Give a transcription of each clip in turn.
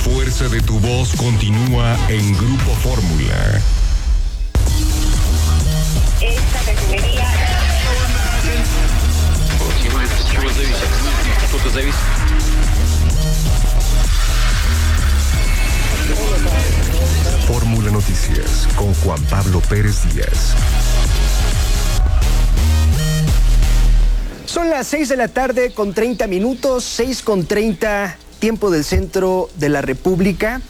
fuerza de tu voz continúa en Grupo Fórmula. Esta refinería... Что-то зависит. Fórmula Noticias con Juan Pablo Pérez Díaz. Son las 6 de la tarde con 30 minutos, 6:30, tiempo del centro de la República.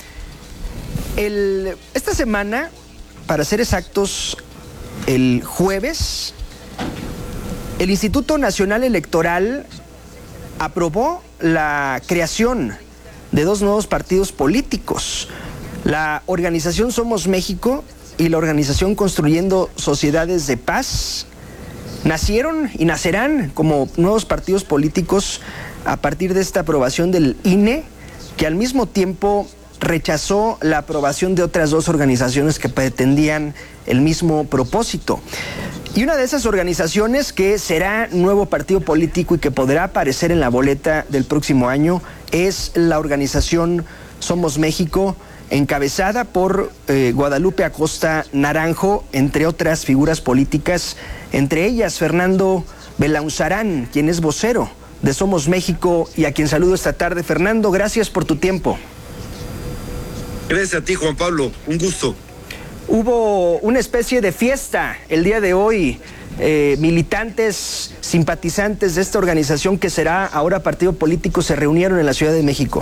Esta semana, para ser exactos, el jueves, el Instituto Nacional Electoral aprobó la creación de dos nuevos partidos políticos. La organización Somos México y la organización Construyendo Sociedades de Paz nacieron y nacerán como nuevos partidos políticos a partir de esta aprobación del INE, que al mismo tiempo rechazó la aprobación de otras dos organizaciones que pretendían el mismo propósito. Y una de esas organizaciones que será nuevo partido político y que podrá aparecer en la boleta del próximo año es la organización Somos México, encabezada por Guadalupe Acosta Naranjo, entre otras figuras políticas, entre ellas Fernando Belaunzarán, quien es vocero de Somos México y a quien saludo esta tarde. Fernando, gracias por tu tiempo. Gracias a ti, Juan Pablo, un gusto. Hubo una especie de fiesta el día de hoy, militantes, simpatizantes de esta organización que será ahora partido político se reunieron en la Ciudad de México.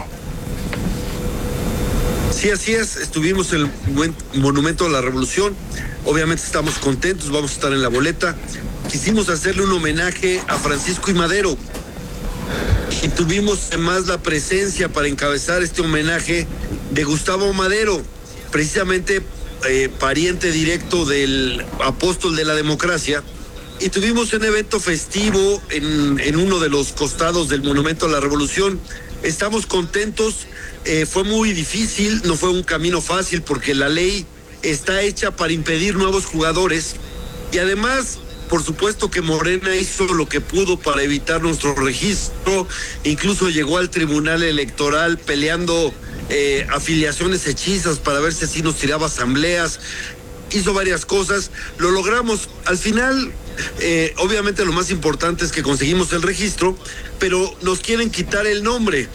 Sí, así es, estuvimos en el Monumento a la Revolución, obviamente estamos contentos, vamos a estar en la boleta. Quisimos hacerle un homenaje a Francisco I. Madero y tuvimos además la presencia para encabezar este homenaje de Gustavo Madero, precisamente pariente directo del apóstol de la democracia, y tuvimos un evento festivo en uno de los costados del Monumento a la Revolución. Estamos contentos. Fue muy difícil, no fue un camino fácil porque la ley está hecha para impedir nuevos jugadores y además, por supuesto que Morena hizo lo que pudo para evitar nuestro registro, incluso llegó al Tribunal Electoral peleando afiliaciones hechizas para ver si así nos tiraba asambleas, hizo varias cosas, lo logramos. Al final, obviamente lo más importante es que conseguimos el registro, pero nos quieren quitar el nombre.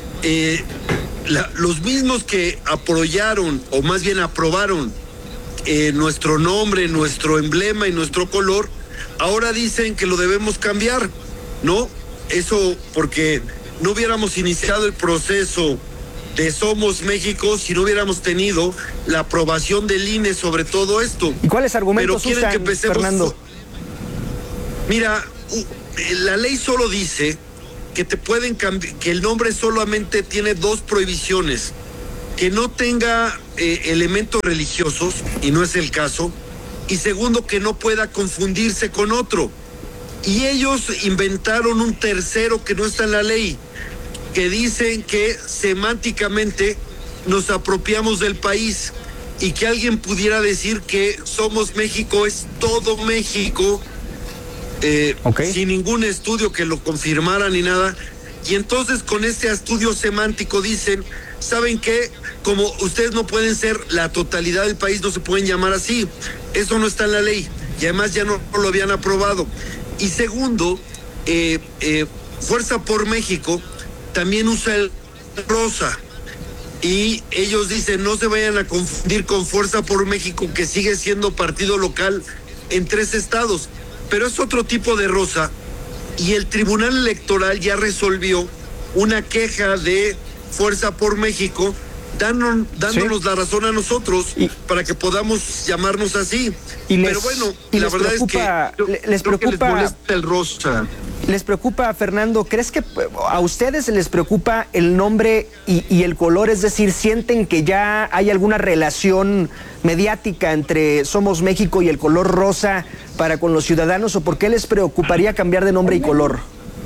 Los mismos que apoyaron, o más bien aprobaron nuestro nombre, nuestro emblema y nuestro color, ahora dicen que lo debemos cambiar, ¿no? Eso porque no hubiéramos iniciado el proceso de Somos México si no hubiéramos tenido la aprobación del INE sobre todo esto. ¿Y cuáles argumentos usan, que empecemos, Fernando? Mira, la ley solo dice que te pueden cambiar, que el nombre solamente tiene dos prohibiciones: que no tenga elementos religiosos, y no es el caso, y segundo, que no pueda confundirse con otro. Y ellos inventaron un tercero que no está en la ley, que dicen que semánticamente nos apropiamos del país y que alguien pudiera decir que Somos México es todo México, sin ningún estudio que lo confirmara ni nada. Y entonces con este estudio semántico dicen, ¿saben qué? Como ustedes no pueden ser la totalidad del país, no se pueden llamar así. Eso no está en la ley y además ya no lo habían aprobado. Y segundo, Fuerza por México también usa el rosa y ellos dicen no se vayan a confundir con Fuerza por México, que sigue siendo partido local en 3 estados, pero es otro tipo de rosa. Y el Tribunal Electoral ya resolvió una queja de Fuerza por México dándonos la razón a nosotros para que podamos llamarnos así. Pero bueno, la verdad es que les molesta el rosa. ¿Les preocupa, Fernando? ¿Crees que a ustedes les preocupa el nombre y el color? Es decir, ¿sienten que ya hay alguna relación mediática entre Somos México y el color rosa para con los ciudadanos? ¿O por qué les preocuparía cambiar de nombre y color?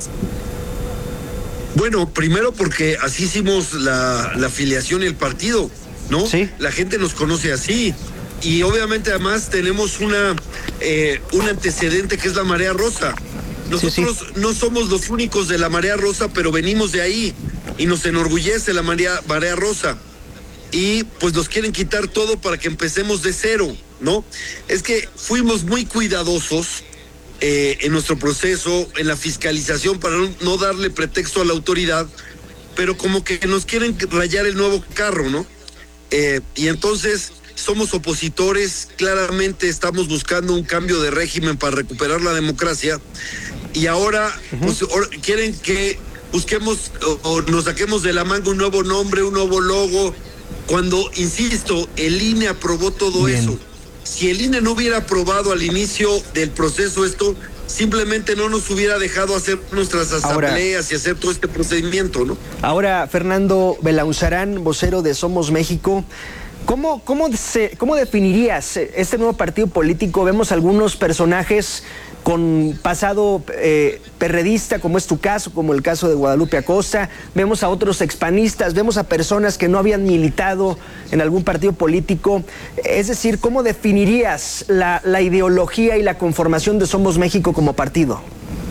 Bueno, primero porque así hicimos la afiliación y el partido, ¿no? Sí. La gente nos conoce así. Y obviamente además tenemos un antecedente que es la Marea Rosa. Nosotros no somos los únicos de la Marea Rosa, pero venimos de ahí y nos enorgullece la Marea Rosa. y pues nos quieren quitar todo para que empecemos de cero, ¿no? Es que fuimos muy cuidadosos en nuestro proceso, en la fiscalización, para no darle pretexto a la autoridad, pero como que nos quieren rayar el nuevo carro, ¿no? Y entonces somos opositores, claramente estamos buscando un cambio de régimen para recuperar la democracia, y ahora pues, quieren que busquemos o nos saquemos de la manga un nuevo nombre, un nuevo logo, cuando, insisto, el INE aprobó todo eso. Si el INE no hubiera aprobado al inicio del proceso esto, simplemente no nos hubiera dejado hacer nuestras asambleas y hacer todo este procedimiento, ¿no? Ahora, Fernando Belauzarán, vocero de Somos México, ¿cómo definirías este nuevo partido político? Vemos algunos personajes con pasado perredista, como es tu caso, como el caso de Guadalupe Acosta, vemos a otros expanistas, vemos a personas que no habían militado en algún partido político. Es decir, ¿cómo definirías la ideología y la conformación de Somos México como partido?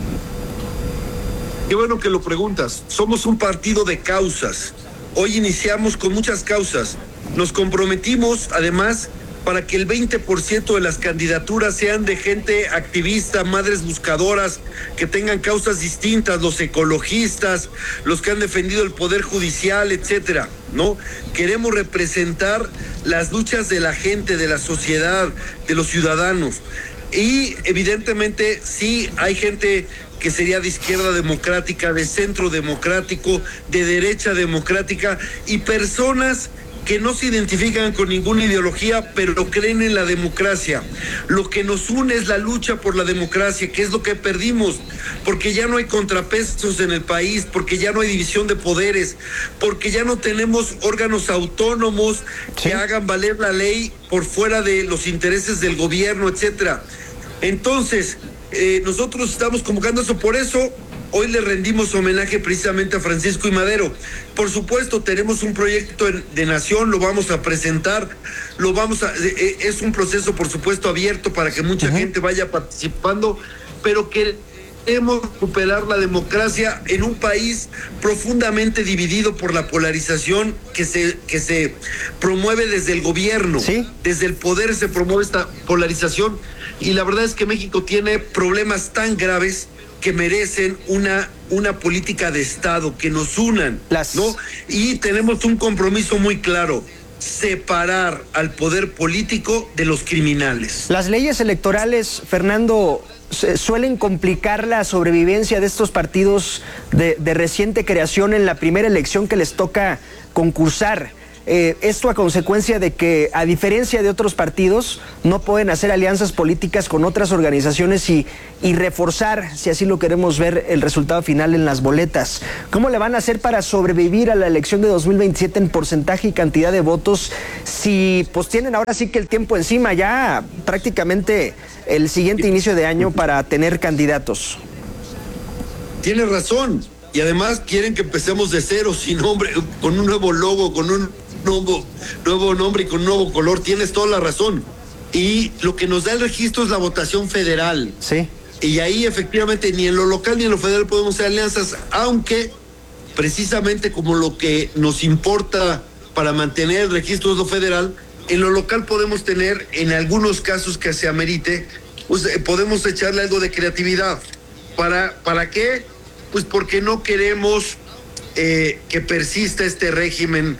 Qué bueno que lo preguntas. Somos un partido de causas. Hoy iniciamos con muchas causas. Nos comprometimos, además, para que el 20% de las candidaturas sean de gente activista, madres buscadoras, que tengan causas distintas, los ecologistas, los que han defendido el poder judicial, etcétera, ¿no? Queremos representar las luchas de la gente, de la sociedad, de los ciudadanos. Y evidentemente sí hay gente que sería de izquierda democrática, de centro democrático, de derecha democrática, y personas que no se identifican con ninguna ideología, pero creen en la democracia. Lo que nos une es la lucha por la democracia, que es lo que perdimos, porque ya no hay contrapesos en el país, porque ya no hay división de poderes, porque ya no tenemos órganos autónomos que hagan valer la ley por fuera de los intereses del gobierno, etcétera. Entonces, nosotros estamos convocando eso, por eso hoy le rendimos homenaje precisamente a Francisco I. Madero. Por supuesto, tenemos un proyecto de nación, lo vamos a presentar, es un proceso, por supuesto, abierto para que mucha gente vaya participando, pero queremos recuperar la democracia en un país profundamente dividido por la polarización que se promueve desde el gobierno, desde el poder se promueve esta polarización, y la verdad es que México tiene problemas tan graves que merecen una política de Estado, que nos unan, ¿no? Y tenemos un compromiso muy claro: separar al poder político de los criminales. Las leyes electorales, Fernando, suelen complicar la sobrevivencia de estos partidos de reciente creación en la primera elección que les toca concursar. Esto a consecuencia de que, a diferencia de otros partidos, no pueden hacer alianzas políticas con otras organizaciones y reforzar, si así lo queremos ver, el resultado final en las boletas. ¿Cómo le van a hacer para sobrevivir a la elección de 2027 en porcentaje y cantidad de votos si pues tienen ahora sí que el tiempo encima, ya prácticamente el siguiente inicio de año, para tener candidatos? Tienes razón, y además quieren que empecemos de cero, sin nombre, con un nuevo logo, con un nuevo nombre y con un nuevo color. Tienes toda la razón. Y lo que nos da el registro es la votación federal. Sí. Y ahí efectivamente ni en lo local ni en lo federal podemos hacer alianzas, aunque precisamente como lo que nos importa para mantener el registro es lo federal, en lo local podemos tener, en algunos casos que se amerite, pues podemos echarle algo de creatividad. ¿Para qué? Pues porque no queremos que persista este régimen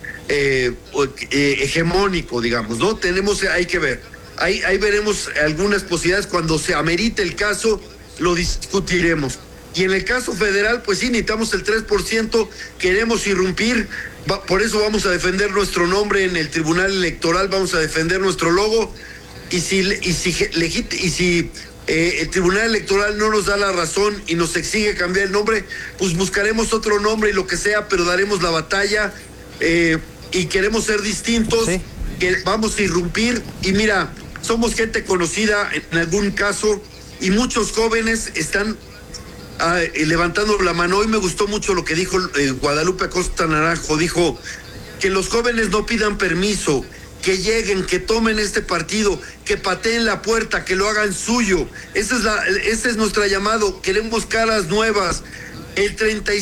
hegemónico, digamos, ¿no? Hay que ver. Ahí veremos algunas posibilidades. Cuando se amerite el caso, lo discutiremos. Y en el caso federal, pues sí, necesitamos el 3%, queremos irrumpir, por eso vamos a defender nuestro nombre en el Tribunal Electoral, vamos a defender nuestro logo, y si el Tribunal Electoral no nos da la razón y nos exige cambiar el nombre, pues buscaremos otro nombre y lo que sea, pero daremos la batalla, y queremos ser distintos, que vamos a irrumpir. Y mira, somos gente conocida en algún caso, y muchos jóvenes están levantando la mano. Hoy me gustó mucho lo que dijo Guadalupe Acosta Naranjo. Dijo que los jóvenes no pidan permiso, que lleguen, que tomen este partido, que pateen la puerta, que lo hagan suyo. Ese es nuestro llamado. Queremos caras nuevas, El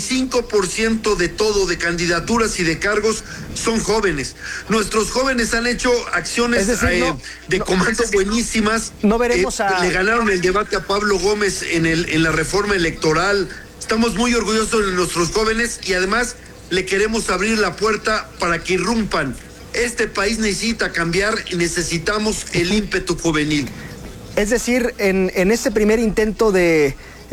35% de todo, de candidaturas y de cargos, son jóvenes. Nuestros jóvenes han hecho acciones de comando buenísimas. No veremos Le ganaron el debate a Pablo Gómez en la reforma electoral. Estamos muy orgullosos de nuestros jóvenes y además le queremos abrir la puerta para que irrumpan. Este país necesita cambiar y necesitamos el ímpetu juvenil. Es decir, en este primer intento de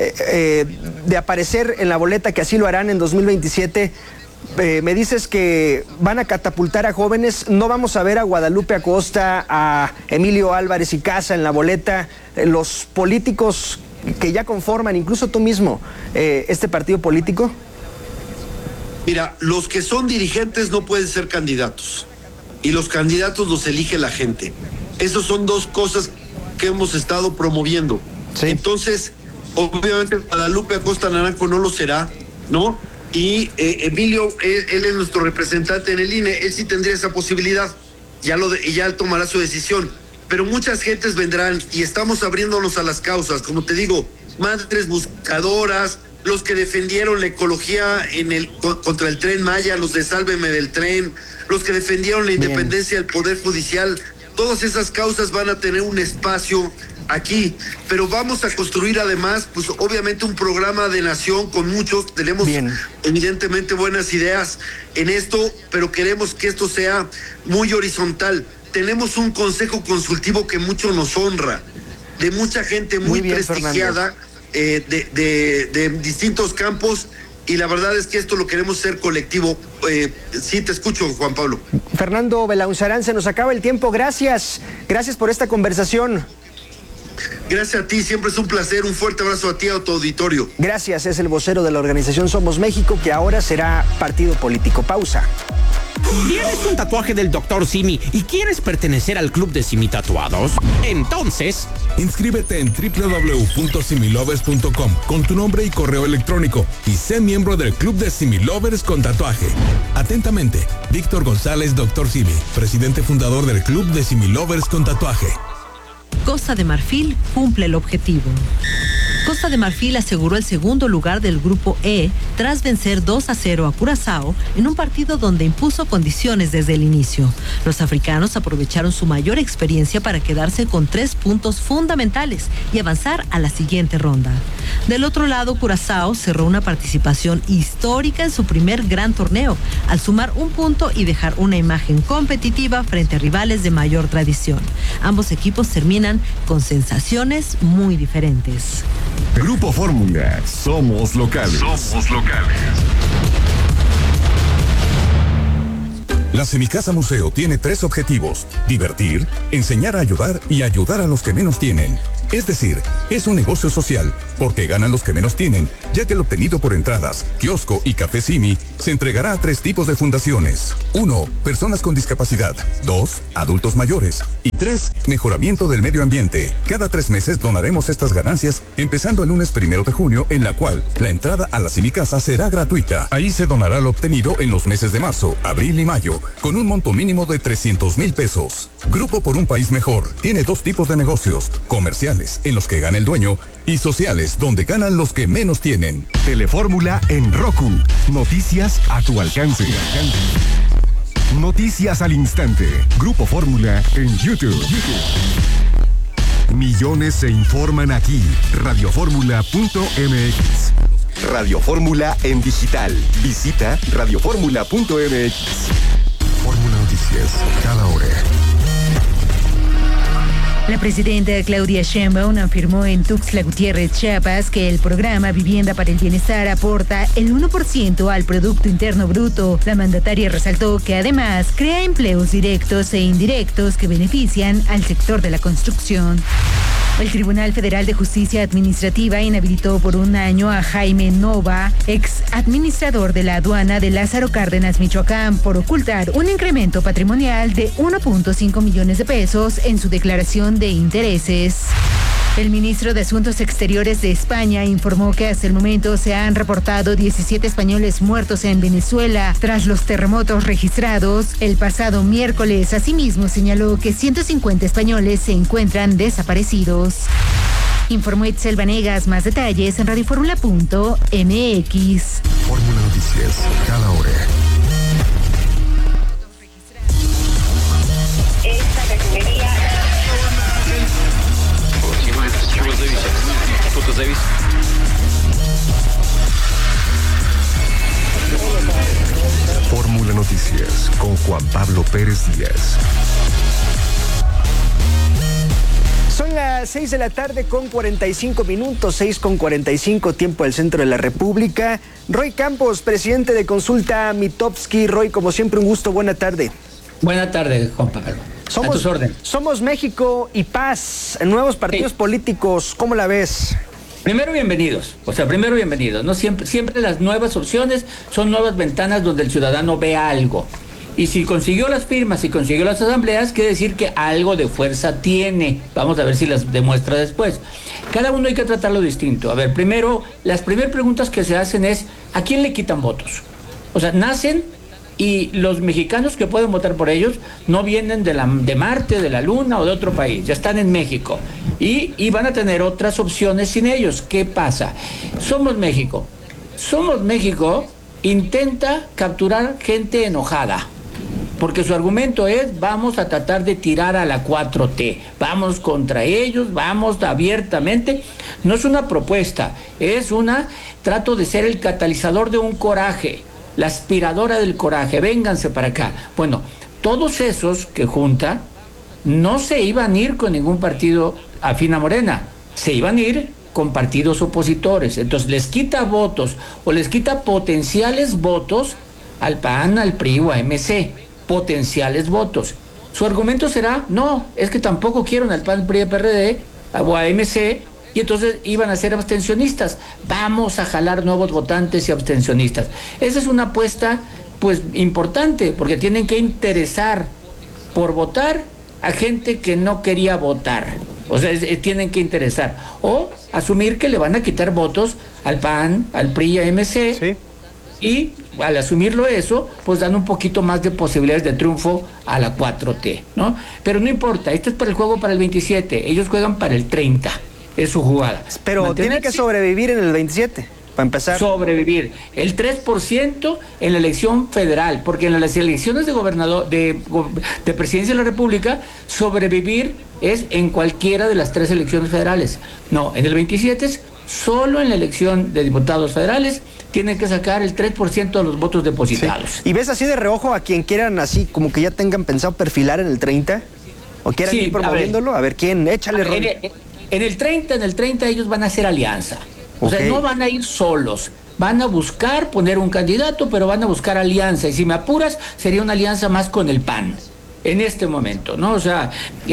aparecer en la boleta, que así lo harán en 2027, me dices que van a catapultar a jóvenes. No vamos a ver a Guadalupe Acosta, a Emilio Álvarez y Casa en la boleta, los políticos que ya conforman, incluso tú mismo, este partido político. Mira, los que son dirigentes no pueden ser candidatos y los candidatos los elige la gente. Esas son dos cosas que hemos estado promoviendo. Sí. Entonces, obviamente Guadalupe Acosta Naranjo no lo será, ¿no? Y Emilio, él es nuestro representante en el INE, él sí tendría esa posibilidad, y ya él tomará su decisión. Pero muchas gentes vendrán y estamos abriéndonos a las causas, como te digo, madres buscadoras, los que defendieron la ecología contra el Tren Maya, los de Sálveme del Tren, los que defendieron la independencia del Poder Judicial. Todas esas causas van a tener un espacio aquí, pero vamos a construir además, pues obviamente un programa de nación con muchos, tenemos evidentemente buenas ideas en esto, pero queremos que esto sea muy horizontal. Tenemos un consejo consultivo que mucho nos honra, de mucha gente muy prestigiada, de distintos campos, y la verdad es que esto lo queremos hacer colectivo. Sí, te escucho, Juan Pablo. Fernando Belaunzarán, se nos acaba el tiempo. Gracias por esta conversación. Gracias a ti, siempre es un placer. Un fuerte abrazo a ti y a tu auditorio. Gracias, es el vocero de la organización Somos México, que ahora será partido político. Pausa. ¿Tienes un tatuaje del Dr. Simi y quieres pertenecer al club de Simi Tatuados? Entonces, inscríbete en www.similovers.com con tu nombre y correo electrónico y sé miembro del club de Simi Lovers con tatuaje. Atentamente, Víctor González, Dr. Simi, presidente fundador del club de Simi Lovers con tatuaje. Costa de Marfil cumple el objetivo. Costa de Marfil aseguró el segundo lugar del Grupo E tras vencer 2-0 a Curazao en un partido donde impuso condiciones desde el inicio. Los africanos aprovecharon su mayor experiencia para quedarse con 3 puntos fundamentales y avanzar a la siguiente ronda. Del otro lado, Curazao cerró una participación histórica en su primer gran torneo, al sumar 1 punto y dejar una imagen competitiva frente a rivales de mayor tradición. Ambos equipos terminan con sensaciones muy diferentes. Grupo Fórmula, somos locales. Somos locales. La Semicasa Museo tiene 3 objetivos: divertir, enseñar a ayudar y ayudar a los que menos tienen. Es decir, es un negocio social, porque ganan los que menos tienen, ya que el obtenido por entradas, kiosco y café Simi se entregará a 3 tipos de fundaciones. 1. Personas con discapacidad. 2. Adultos mayores. Y 3. Mejoramiento del medio ambiente. Cada 3 meses donaremos estas ganancias, empezando el lunes 1 de junio, en la cual la entrada a la Semicasa será gratuita. Ahí se donará lo obtenido en los meses de marzo, abril y mayo, con un monto mínimo de 300,000 pesos. Grupo por un país mejor tiene 2 tipos de negocios: comerciales, en los que gana el dueño, y sociales, donde ganan los que menos tienen. Telefórmula en Roku. Noticias a tu alcance. Noticias al instante. Grupo Fórmula en YouTube. Millones se informan aquí. Radioformula.mx. Radio Fórmula en digital. Visita radioformula.mx. Fórmula Noticias, cada hora. La presidenta Claudia Sheinbaum afirmó en Tuxtla Gutiérrez, Chiapas, que el programa Vivienda para el Bienestar aporta el 1% al Producto Interno Bruto. La mandataria resaltó que además crea empleos directos e indirectos que benefician al sector de la construcción. El Tribunal Federal de Justicia Administrativa inhabilitó por 1 año a Jaime Nova, ex administrador de la aduana de Lázaro Cárdenas, Michoacán, por ocultar un incremento patrimonial de 1.5 millones de pesos en su declaración de intereses. El ministro de Asuntos Exteriores de España informó que hasta el momento se han reportado 17 españoles muertos en Venezuela tras los terremotos registrados el pasado miércoles. Asimismo, señaló que 150 españoles se encuentran desaparecidos. Informó Itzel Vanegas. Más detalles en radioformula.mx. Fórmula Noticias, cada hora. Esta refinería Fórmula Noticias con Juan Pablo Pérez Díaz. Son las 6 de la tarde con 45 minutos, 6:45, tiempo del centro de la República. Roy Campos, presidente de Consulta Mitofsky. Roy, como siempre, un gusto, buena tarde. Buena tarde, Juan Pablo. A tus órdenes. Somos México y Paz, nuevos partidos políticos, ¿cómo la ves? Primero, bienvenidos. No siempre las nuevas opciones son nuevas ventanas donde el ciudadano ve algo. Y si consiguió las firmas, si consiguió las asambleas, quiere decir que algo de fuerza tiene. Vamos a ver si las demuestra después. Cada uno hay que tratarlo distinto. A ver, primero, las primeras preguntas que se hacen es, ¿a quién le quitan votos? O sea, nacen y los mexicanos que pueden votar por ellos no vienen de Marte, de la Luna o de otro país. Ya están en México. Y van a tener otras opciones sin ellos. ¿Qué pasa? Somos México. Somos México intenta capturar gente enojada. Porque su argumento es, vamos a tratar de tirar a la 4T, vamos contra ellos, vamos abiertamente. No es una propuesta, es trato de ser el catalizador de un coraje, la aspiradora del coraje, vénganse para acá. Bueno, todos esos que junta no se iban a ir con ningún partido afín a Morena, se iban a ir con partidos opositores. Entonces les quita votos o les quita potenciales votos al PAN, al PRI o a MC. Potenciales votos. Su argumento será, no, es que tampoco quieren al PAN, PRI, PRD o a MC, y entonces iban a ser abstencionistas. Vamos a jalar nuevos votantes y abstencionistas. Esa es una apuesta, pues, importante, porque tienen que interesar por votar a gente que no quería votar. O sea, tienen que interesar. O asumir que le van a quitar votos al PAN, al PRI, a MC, sí. Y al asumirlo eso, pues dan un poquito más de posibilidades de triunfo a la 4T, ¿no? Pero no importa, esto es para el juego para el 27, ellos juegan para el 30, es su jugada. Pero tienen que sobrevivir en el 27, para empezar. Sobrevivir, el 3% en la elección federal, porque en las elecciones de gobernador, de presidencia de la República, sobrevivir es en cualquiera de las 3 elecciones federales. No, en el 27 es solo en la elección de diputados federales, tienen que sacar el 3% de los votos depositados. Sí. ¿Y ves así de reojo a quien quieran así, como que ya tengan pensado perfilar en el 30? ¿O quieran ir promoviéndolo? A ver, ¿quién? Échale, Ron. En el 30 ellos van a hacer alianza. O sea, no van a ir solos. Van a buscar poner un candidato, pero van a buscar alianza. Y si me apuras, sería una alianza más con el PAN. En este momento, ¿no? O sea,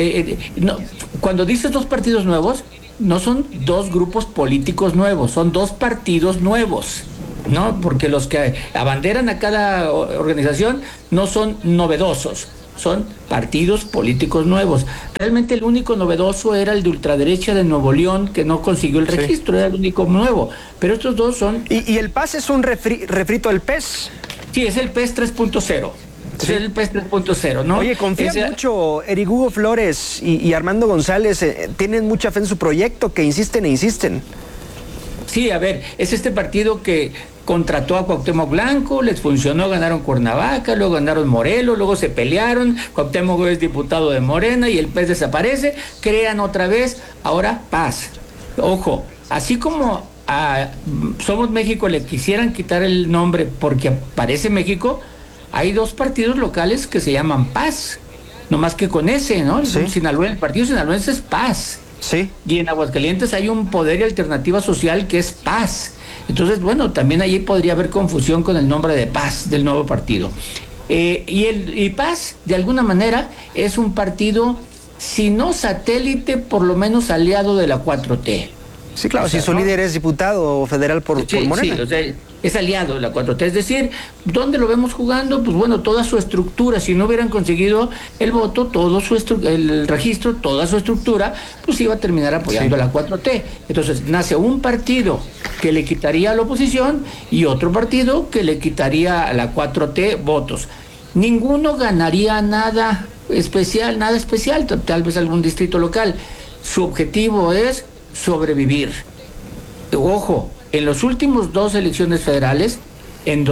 cuando dices 2 partidos nuevos, no son 2 grupos políticos nuevos, son 2 partidos nuevos, ¿no? Porque los que abanderan a cada organización no son novedosos, son partidos políticos nuevos. Realmente el único novedoso era el de ultraderecha de Nuevo León, que no consiguió el registro, era el único nuevo. Pero estos 2 son... ¿Y el PAS es un refrito del PES? Sí, es el PES 3.0. Sí. Es el PES 3.0, ¿no? Oye, confían mucho Eric Hugo Flores y Armando González, tienen mucha fe en su proyecto, que insisten e insisten. Sí, a ver, es este partido que contrató a Cuauhtémoc Blanco, les funcionó, ganaron Cuernavaca, luego ganaron Morelos, luego se pelearon, Cuauhtémoc es diputado de Morena y el PES desaparece, crean otra vez, ahora Paz. Ojo, así como a Somos México le quisieran quitar el nombre porque aparece México, hay 2 partidos locales que se llaman Paz, no más que con ese, ¿no? Sí. El partido sinaloense es Paz. Sí. Y en Aguascalientes hay un Poder y Alternativa Social que es Paz. Entonces, bueno, también allí podría haber confusión con el nombre de Paz del nuevo partido. Y Paz, de alguna manera, es un partido, si no satélite, por lo menos aliado de la 4T. Sí, claro, o sea, si su líder es diputado federal por Morena. Sí, o sea, es aliado de la 4T. Es decir, ¿dónde lo vemos jugando? Pues bueno, toda su estructura, si no hubieran conseguido el voto, el registro, toda su estructura, pues iba a terminar apoyando a la 4T. Entonces, nace un partido que le quitaría a la oposición y otro partido que le quitaría a la 4T votos. Ninguno ganaría nada especial, tal vez algún distrito local. Su objetivo es sobrevivir. Ojo, en los últimos 2 elecciones federales, en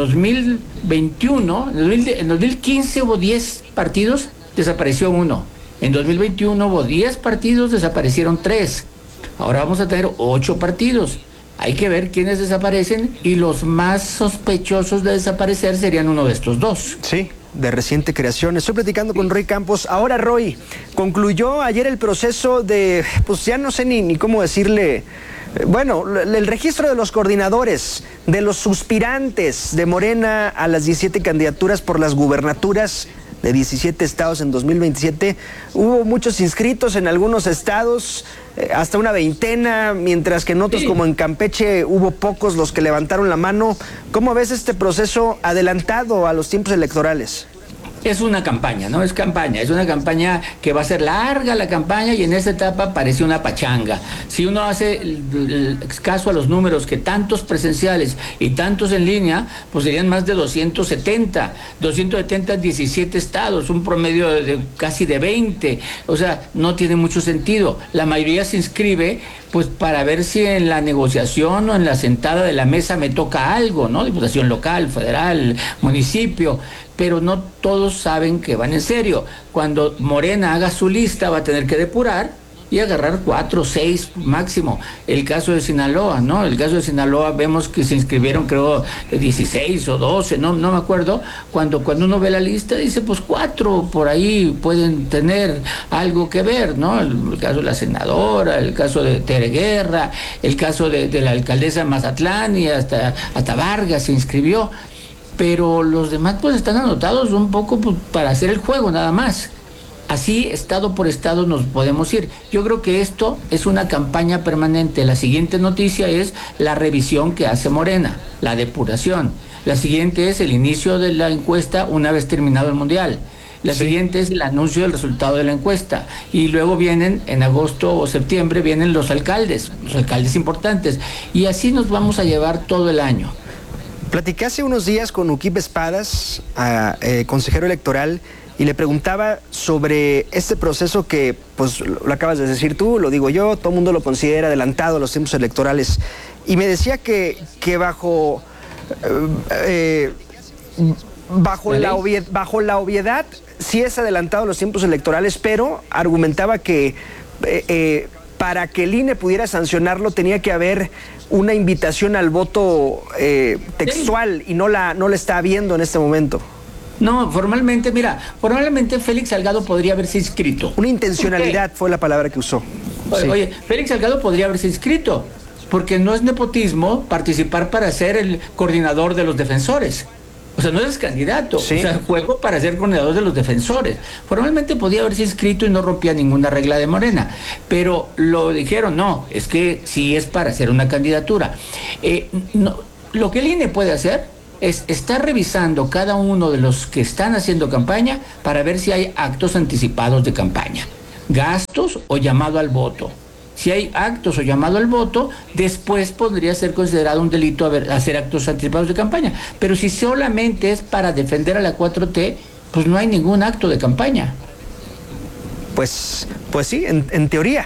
2021, en 2015 hubo 10 partidos, desapareció 1. En 2021 hubo 10 partidos, desaparecieron 3. Ahora vamos a tener 8 partidos. Hay que ver quiénes desaparecen y los más sospechosos de desaparecer serían uno de estos 2. Sí, de reciente creación. Estoy platicando con Roy Campos. Ahora, Roy, concluyó ayer el proceso de, pues ya no sé ni cómo decirle, bueno, el registro de los coordinadores, de los suspirantes de Morena a las 17 candidaturas por las gubernaturas de 17 estados en 2027. Hubo muchos inscritos en algunos estados, hasta una veintena, mientras que en otros, como en Campeche, hubo pocos los que levantaron la mano. ¿Cómo ves este proceso adelantado a los tiempos electorales? Es una campaña, ¿no? Es una campaña que va a ser larga la campaña y en esta etapa parece una pachanga. Si uno hace el caso a los números, que tantos presenciales y tantos en línea, pues serían más de 270 en 17 estados, un promedio de casi de 20, o sea, no tiene mucho sentido. La mayoría se inscribe pues para ver si en la negociación o en la sentada de la mesa me toca algo, ¿no? Diputación local, federal, municipio, pero no todos saben que van en serio. Cuando Morena haga su lista va a tener que depurar y agarrar 4 o 6 máximo. El caso de Sinaloa, ¿no? El caso de Sinaloa vemos que se inscribieron, creo, 16 o 12, no me acuerdo. Cuando uno ve la lista dice, pues 4 por ahí pueden tener algo que ver, ¿no? El caso de la senadora, el caso de Tere Guerra, el caso de la alcaldesa de Mazatlán, y hasta Vargas se inscribió. Pero los demás pues están anotados un poco pues, para hacer el juego nada más. Así, estado por estado, nos podemos ir. Yo creo que esto es una campaña permanente. La siguiente noticia es la revisión que hace Morena, la depuración. La siguiente es el inicio de la encuesta una vez terminado el Mundial. La siguiente es el anuncio del resultado de la encuesta. Y luego vienen, en agosto o septiembre, vienen los alcaldes importantes. Y así nos vamos a llevar todo el año. Platiqué hace unos días con Uquip Espadas, consejero electoral, y le preguntaba sobre este proceso que, pues, lo acabas de decir tú, lo digo yo, todo el mundo lo considera adelantado a los tiempos electorales. Y me decía que bajo la obviedad sí es adelantado a los tiempos electorales, pero argumentaba que para que el INE pudiera sancionarlo tenía que haber una invitación al voto textual, y no la está habiendo en este momento. No, formalmente Félix Salgado podría haberse inscrito. Una intencionalidad fue la palabra que usó. Oye, Félix Salgado podría haberse inscrito, porque no es nepotismo participar para ser el coordinador de los defensores. O sea, no eres candidato, o sea, juego para ser coordinador de los defensores. Formalmente podía haberse inscrito y no rompía ninguna regla de Morena, pero lo dijeron, no, es que sí es para hacer una candidatura. Lo que el INE puede hacer es estar revisando cada uno de los que están haciendo campaña para ver si hay actos anticipados de campaña, gastos o llamado al voto. Si hay actos o llamado al voto, después podría ser considerado un delito hacer actos anticipados de campaña. Pero si solamente es para defender a la 4T, pues no hay ningún acto de campaña. Pues sí, en teoría.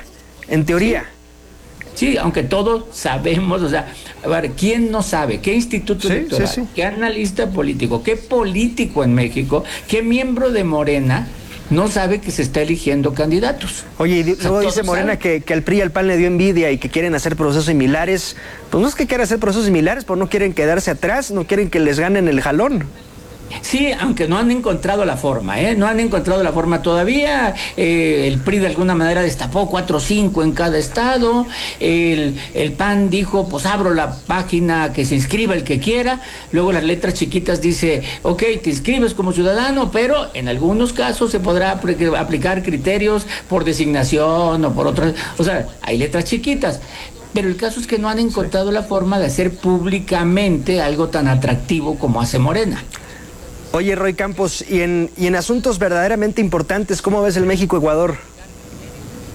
Sí, aunque todos sabemos, o sea, a ver, ¿quién no sabe? ¿Qué instituto electoral? ¿Qué analista político? ¿Qué político en México? ¿Qué miembro de Morena no sabe que se está eligiendo candidatos? Oye, y luego dice Morena que al PRI y al PAN le dio envidia y que quieren hacer procesos similares. Pues no es que quieran hacer procesos similares, pero no quieren quedarse atrás, no quieren que les ganen el jalón. Sí, aunque no han encontrado la forma, no han encontrado la forma todavía. El PRI de alguna manera destapó 4 o 5 en cada estado. El PAN dijo, pues abro la página, que se inscriba el que quiera. Luego las letras chiquitas dice, ok, te inscribes como ciudadano, pero en algunos casos se podrá aplicar criterios por designación o por otras. O sea, hay letras chiquitas. Pero el caso es que no han encontrado la forma de hacer públicamente algo tan atractivo como hace Morena. Oye, Roy Campos, y en asuntos verdaderamente importantes, ¿cómo ves el México-Ecuador?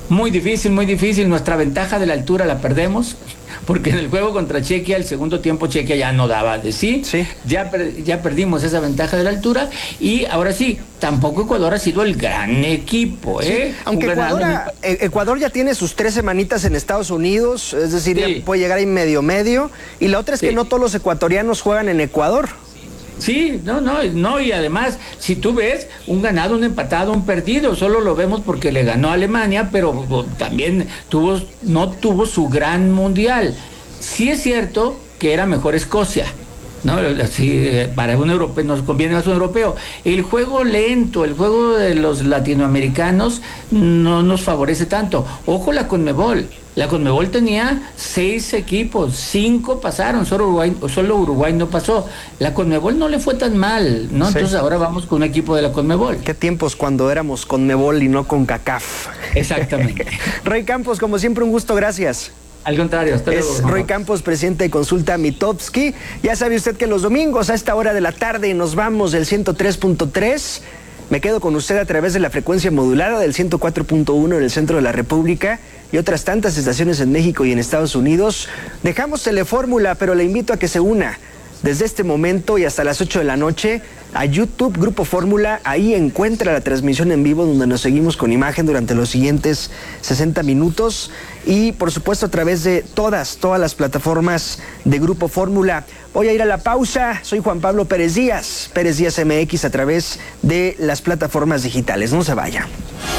Muy difícil, muy difícil. Nuestra ventaja de la altura la perdemos, porque en el juego contra Chequia, el segundo tiempo Chequia ya no daba de sí. Ya perdimos esa ventaja de la altura, y ahora sí, tampoco Ecuador ha sido el gran equipo, ¿eh? Sí. Aunque Ecuador ya tiene sus 3 semanitas en Estados Unidos, es decir, ya puede llegar ahí medio, y la otra es que no todos los ecuatorianos juegan en Ecuador. Sí, no, y además, si tú ves, un ganado, un empatado, un perdido, solo lo vemos porque le ganó a Alemania, pero también no tuvo su gran mundial. Sí es cierto que era mejor Escocia, ¿no? Así, para un europeo, nos conviene más un europeo. El juego lento, el juego de los latinoamericanos no nos favorece tanto. Ojo la Conmebol. La Conmebol tenía 6 equipos, 5 pasaron, solo Uruguay no pasó. La Conmebol no le fue tan mal, ¿no? Sí. Entonces ahora vamos con un equipo de la Conmebol. Qué tiempos cuando éramos Conmebol y no con CACAF. Exactamente. Roy Campos, como siempre, un gusto, gracias. Al contrario, hasta luego. Es Roy Campos, presidente de Consulta Mitofsky. Ya sabe usted que los domingos a esta hora de la tarde nos vamos del 103.3. Me quedo con usted a través de la frecuencia modulada del 104.1 en el centro de la República y otras tantas estaciones en México y en Estados Unidos. Dejamos Telefórmula, pero le invito a que se una desde este momento y hasta las 8 de la noche a YouTube Grupo Fórmula. Ahí encuentra la transmisión en vivo donde nos seguimos con imagen durante los siguientes 60 minutos y por supuesto a través de todas las plataformas de Grupo Fórmula. Voy a ir a la pausa. Soy Juan Pablo Pérez Díaz MX a través de las plataformas digitales. No se vaya.